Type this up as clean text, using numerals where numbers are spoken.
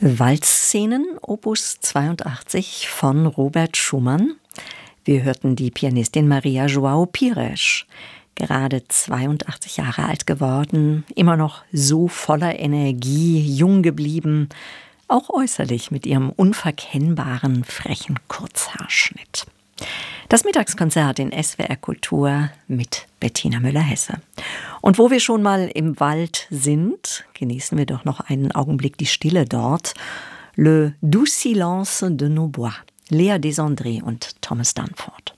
Waldszenen, Opus 82 von Robert Schumann. Wir hörten die Pianistin Maria João Pires, gerade 82 Jahre alt geworden, immer noch so voller Energie, jung geblieben, auch äußerlich mit ihrem unverkennbaren, frechen Kurzhaarschnitt. Das Mittagskonzert in SWR Kultur mit Bettina Müller-Hesse. Und wo wir schon mal im Wald sind, genießen wir doch noch einen Augenblick die Stille dort. Le doux silence de nos bois. Léa Desandré und Thomas Dunford.